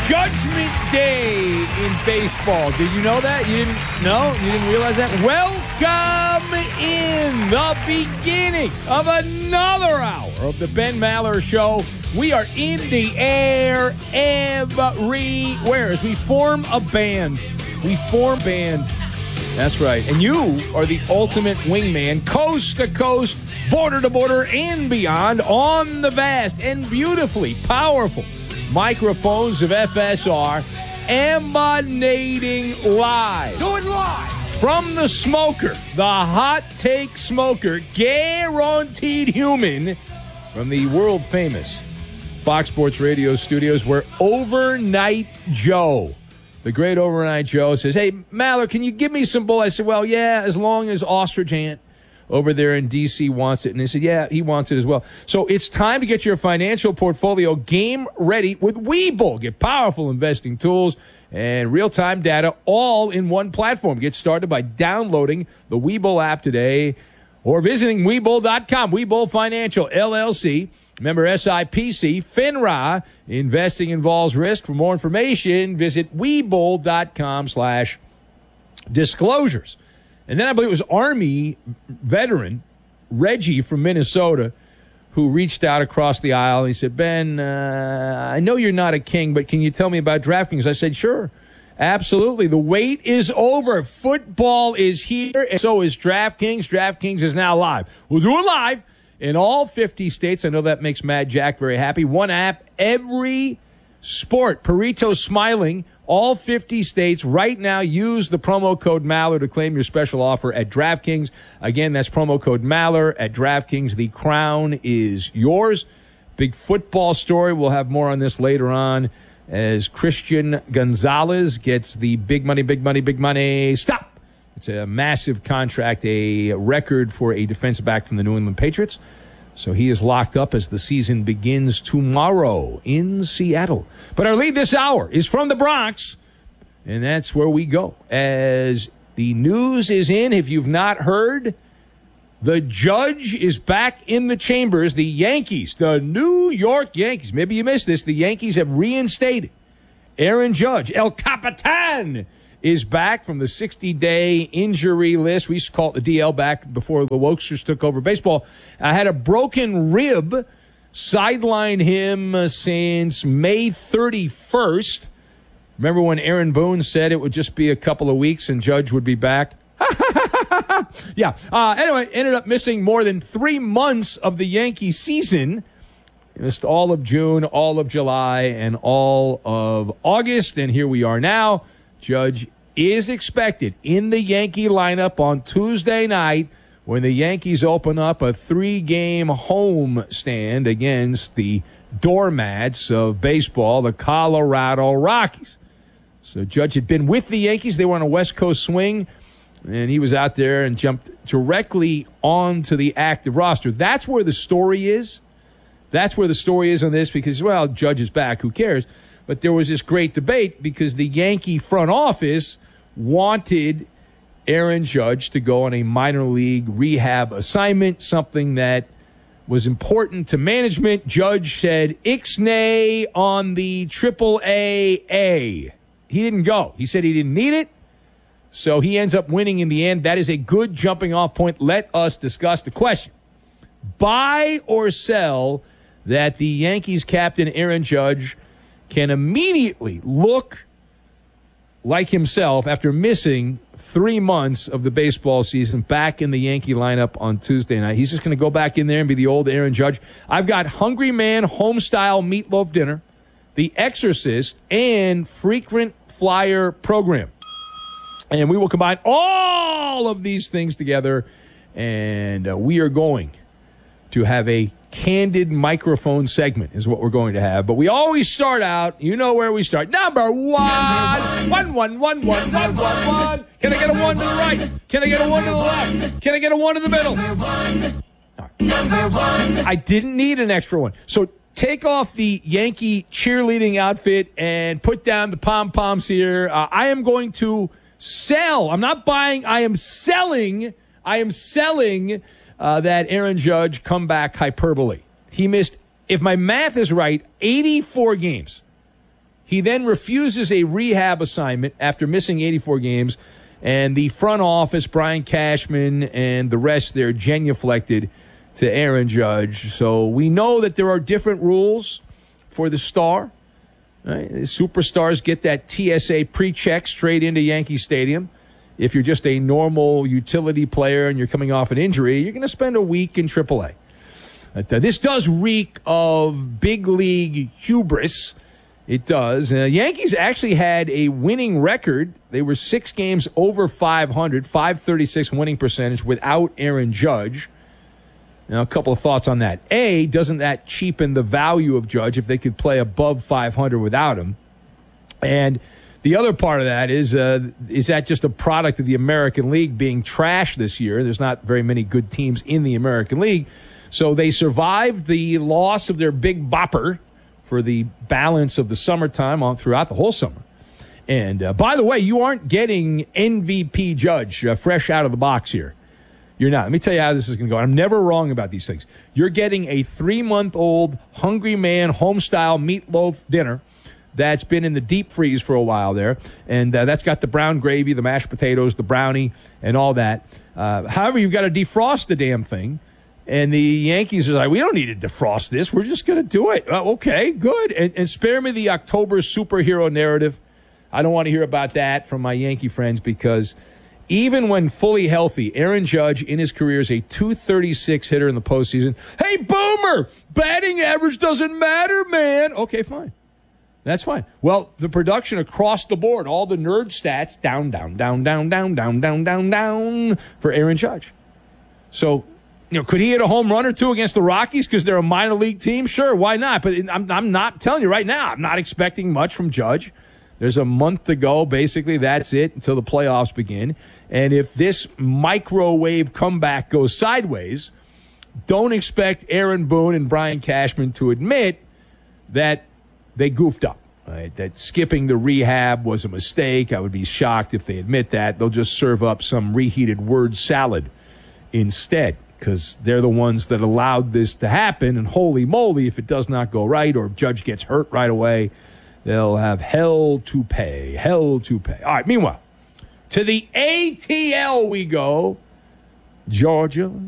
Judgment Day in baseball. Did you know that? You didn't know? You didn't realize that? Welcome in the beginning of another hour of the Ben Maller Show. We are in the air everywhere as we form a band. We form a band. That's right. And you are the ultimate wingman, coast to coast, border to border, and beyond on the vast and beautifully powerful microphones of FSR, emanating live. Do it live. From the smoker, the hot take smoker, guaranteed human, from the world famous Fox Sports Radio studios, where Overnight Joe, the great Overnight Joe, says, hey, Maller, can you give me some bull? I said, well, yeah, as long as Ostrich Ant over there in D.C. wants it. And he said, yeah, he wants it as well. So it's time to get your financial portfolio game ready with Webull. Get powerful investing tools and real-time data all in one platform. Get started by downloading the Webull app today or visiting Webull.com. Webull Financial, LLC. Member SIPC, FINRA. Investing involves risk. For more information, visit Webull.com/disclosures. And then I believe it was Army veteran Reggie from Minnesota who reached out across the aisle. He said, Ben, I know you're not a king, but can you tell me about DraftKings? I said, sure, absolutely. The wait is over. Football is here, and so is DraftKings. DraftKings is now live. We'll do it live in all 50 states. I know that makes Mad Jack very happy. One app, every sport. Perito smiling. All 50 states right now. Use the promo code Maller to claim your special offer at DraftKings. Again, that's promo code Maller at DraftKings. The crown is yours. Big football story. We'll have more on this later on as Christian Gonzalez gets the big money, big money, big money. Stop! It's a massive contract, a record for a defensive back from the New England Patriots. So he is locked up as the season begins tomorrow in Seattle. But our lead this hour is from the Bronx, and that's where we go. As the news is in, if you've not heard, the judge is back in the chambers. The Yankees, the New York Yankees, maybe you missed this, the Yankees have reinstated Aaron Judge. El Capitan is back from the 60-day injury list. We used to call it the DL back before the Wokesters took over baseball. I had a broken rib, sidelined him since May 31st. Remember when Aaron Boone said it would just be a couple of weeks and Judge would be back? Yeah. Anyway, ended up missing more than 3 months of the Yankee season. Missed all of June, all of July, and all of August. And here we are now. Judge is expected in the Yankee lineup on Tuesday night when the Yankees open up a 3-game home stand against the doormats of baseball, the Colorado Rockies. So Judge had been with the Yankees. They were on a West Coast swing, and he was out there and jumped directly onto the active roster. That's where the story is. That's where the story is on this because, well, Judge is back. Who cares? But there was this great debate because the Yankee front office wanted Aaron Judge to go on a minor league rehab assignment, something that was important to management. Judge said, ixnay on the AAA. He didn't go. He said he didn't need it, so he ends up winning in the end. That is a good jumping-off point. Let us discuss the question. Buy or sell that the Yankees captain Aaron Judge can immediately look like himself after missing 3 months of the baseball season back in the Yankee lineup on Tuesday night. He's just going to go back in there and be the old Aaron Judge. I've got Hungry Man home-style meatloaf dinner, The Exorcist, and frequent flyer program. And we will combine all of these things together, and we are going to have a candid microphone segment is what we're going to have. But we always start out, you know where we start. Number one. One. Can I get a one to the right? Can I get a one to the left? Can I get a one in the middle? I didn't need an extra one. So take off the Yankee cheerleading outfit and put down the pom-poms here. I am going to sell. I'm not buying. I am selling that Aaron Judge comeback hyperbole. He missed, if my math is right, 84 games. He then refuses a rehab assignment after missing 84 games, and the front office, Brian Cashman and the rest, they're genuflected to Aaron Judge. So we know that there are different rules for the star. Right? The superstars get that TSA pre-check straight into Yankee Stadium. If you're just a normal utility player and you're coming off an injury, you're going to spend a week in AAA. This does reek of big league hubris. It does. Yankees actually had a winning record. They were 6 games over 500, 536 winning percentage without Aaron Judge. Now, a couple of thoughts on that. A, doesn't that cheapen the value of Judge if they could play above 500 without him? And the other part of that is that just a product of the American League being trashed this year? There's not very many good teams in the American League. So they survived the loss of their big bopper for the balance of the summertime throughout the whole summer. And by the way, you aren't getting MVP Judge fresh out of the box here. You're not. Let me tell you how this is going to go. I'm never wrong about these things. You're getting a 3-month-old Hungry Man home-style meatloaf dinner that's been in the deep freeze for a while there, and that's got the brown gravy, the mashed potatoes, the brownie, and all that. However, you've got to defrost the damn thing. And the Yankees are like, we don't need to defrost this. We're just going to do it. Okay, good. And spare me the October superhero narrative. I don't want to hear about that from my Yankee friends because even when fully healthy, Aaron Judge in his career is a .236 hitter in the postseason. Hey, Boomer, batting average doesn't matter, man. Okay, fine. That's fine. Well, the production across the board, all the nerd stats, down for Aaron Judge. So, could he hit a home run or two against the Rockies because they're a minor league team? Sure, why not? But I'm not telling you right now, I'm not expecting much from Judge. There's a month to go. Basically, that's it until the playoffs begin. And if this microwave comeback goes sideways, don't expect Aaron Boone and Brian Cashman to admit that they goofed up, right? That skipping the rehab was a mistake. I would be shocked if they admit that. They'll just serve up some reheated word salad instead, because they're the ones that allowed this to happen. And holy moly, if it does not go right or if Judge gets hurt right away, they'll have hell to pay. All right, meanwhile, to the ATL we go. Georgia,